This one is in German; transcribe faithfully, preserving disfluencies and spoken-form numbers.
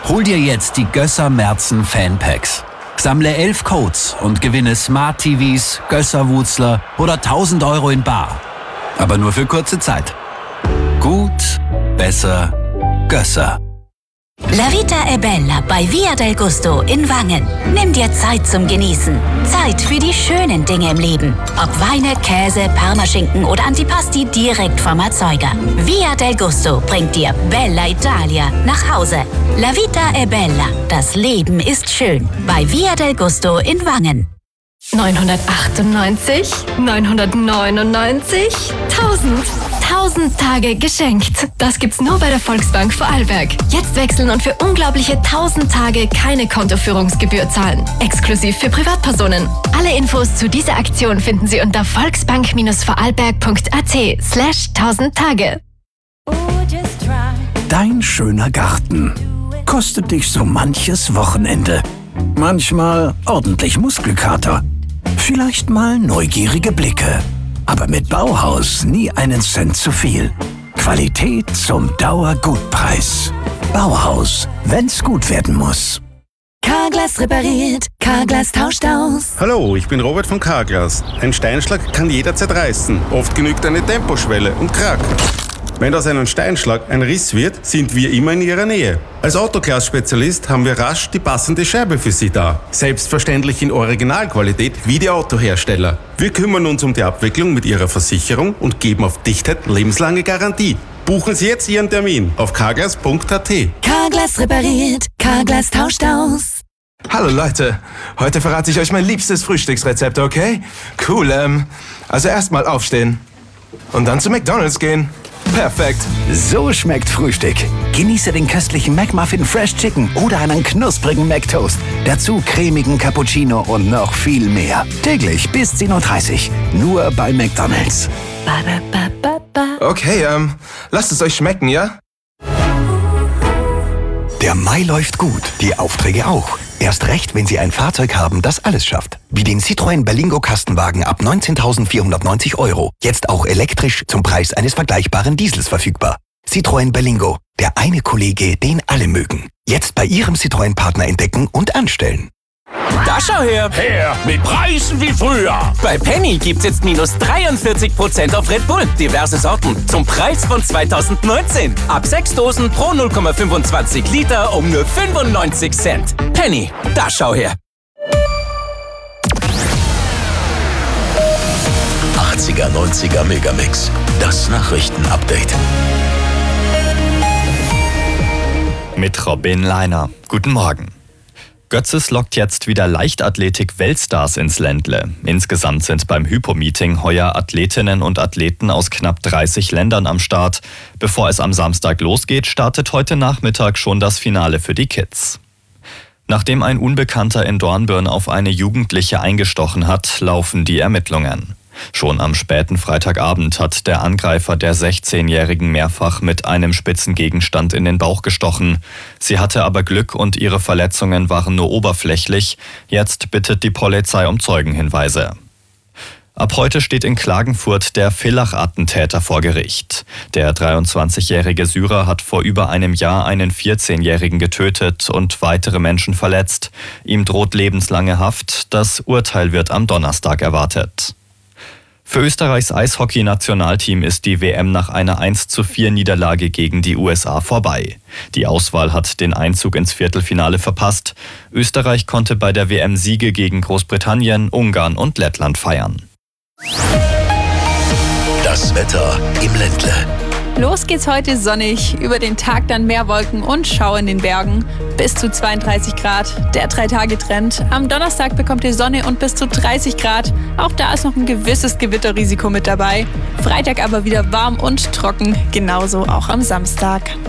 Hol dir jetzt die Gösser Märzen Fanpacks. Sammle elf Codes und gewinne Smart T Vs, Gösser-Wutzler oder tausend Euro in bar. Aber nur für kurze Zeit. Gut, besser, Gösser. La Vita è bella bei Via del Gusto in Wangen. Nimm dir Zeit zum Genießen. Zeit für die schönen Dinge im Leben. Ob Weine, Käse, Parmaschinken oder Antipasti direkt vom Erzeuger. Via del Gusto bringt dir Bella Italia nach Hause. La Vita è bella. Das Leben ist schön. Bei Via del Gusto in Wangen. neunhundertachtundneunzig, neunhundertneunundneunzig, tausend. tausend Tage geschenkt. Das gibt's nur bei der Volksbank Vorarlberg. Jetzt wechseln und für unglaubliche tausend Tage keine Kontoführungsgebühr zahlen. Exklusiv für Privatpersonen. Alle Infos zu dieser Aktion finden Sie unter volksbank-vorarlberg.at slash tausend Tage. Dein schöner Garten kostet dich so manches Wochenende. Manchmal ordentlich Muskelkater. Vielleicht mal neugierige Blicke. Aber mit Bauhaus nie einen Cent zu viel. Qualität zum Dauergutpreis. Bauhaus, wenn's gut werden muss. Carglass repariert, Carglass tauscht aus. Hallo, ich bin Robert von Carglass. Ein Steinschlag kann jederzeit reißen. Oft genügt eine Temposchwelle und krack. Wenn aus einem Steinschlag ein Riss wird, sind wir immer in Ihrer Nähe. Als Autoglas-Spezialist haben wir rasch die passende Scheibe für Sie da. Selbstverständlich in Originalqualität wie die Autohersteller. Wir kümmern uns um die Abwicklung mit Ihrer Versicherung und geben auf Dichtheit lebenslange Garantie. Buchen Sie jetzt Ihren Termin auf carglass punkt a t. Carglass repariert, Carglass tauscht aus. Hallo Leute, heute verrate ich euch mein liebstes Frühstücksrezept, okay? Cool, ähm, also erstmal aufstehen und dann zu McDonald's gehen. Perfekt. So schmeckt Frühstück. Genieße den köstlichen McMuffin Fresh Chicken oder einen knusprigen McToast. Dazu cremigen Cappuccino und noch viel mehr. Täglich bis zehn Uhr dreißig. Nur bei McDonald's. Okay, ähm, lasst es euch schmecken, ja? Der Mai läuft gut, die Aufträge auch. Erst recht, wenn Sie ein Fahrzeug haben, das alles schafft. Wie den Citroën Berlingo Kastenwagen ab neunzehntausendvierhundertneunzig Euro. Jetzt auch elektrisch zum Preis eines vergleichbaren Diesels verfügbar. Citroën Berlingo, der eine Kollege, den alle mögen. Jetzt bei Ihrem Citroën-Partner entdecken und anstellen. Da schau her! Her, mit Preisen wie früher! Bei Penny gibt's jetzt minus dreiundvierzig Prozent auf Red Bull. Diverse Sorten zum Preis von zweitausendneunzehn. Ab sechs Dosen pro null Komma fünfundzwanzig Liter um nur fünfundneunzig Cent. Penny, da schau her! achtziger, neunziger Megamix. Das Nachrichtenupdate. Mit Robin Leiner. Guten Morgen. Götzes lockt jetzt wieder Leichtathletik-Weltstars ins Ländle. Insgesamt sind beim Hypo-Meeting heuer Athletinnen und Athleten aus knapp dreißig Ländern am Start. Bevor es am Samstag losgeht, startet heute Nachmittag schon das Finale für die Kids. Nachdem ein Unbekannter in Dornbirn auf eine Jugendliche eingestochen hat, laufen die Ermittlungen. Schon am späten Freitagabend hat der Angreifer der sechzehnjährigen mehrfach mit einem spitzen Gegenstand in den Bauch gestochen. Sie hatte aber Glück und ihre Verletzungen waren nur oberflächlich. Jetzt bittet die Polizei um Zeugenhinweise. Ab heute steht in Klagenfurt der Villach-Attentäter vor Gericht. Der dreiundzwanzigjährige Syrer hat vor über einem Jahr einen vierzehnjährigen getötet und weitere Menschen verletzt. Ihm droht lebenslange Haft. Das Urteil wird am Donnerstag erwartet. Für Österreichs Eishockey-Nationalteam ist die W M nach einer eins zu vier Niederlage gegen die U S A vorbei. Die Auswahl hat den Einzug ins Viertelfinale verpasst. Österreich konnte bei der W M Siege gegen Großbritannien, Ungarn und Lettland feiern. Das Wetter im Ländle. Los geht's heute sonnig, über den Tag dann mehr Wolken und Schauer in den Bergen. Bis zu zweiunddreißig Grad, der Drei-Tage-Trend. Am Donnerstag bekommt ihr Sonne und bis zu dreißig Grad. Auch da ist noch ein gewisses Gewitterrisiko mit dabei. Freitag aber wieder warm und trocken, genauso auch am Samstag.